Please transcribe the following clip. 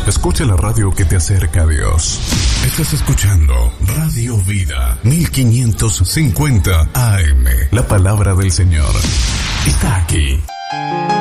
Escucha la radio que te acerca a Dios. Estás escuchando Radio Vida 1550 AM. La palabra del Señor está aquí.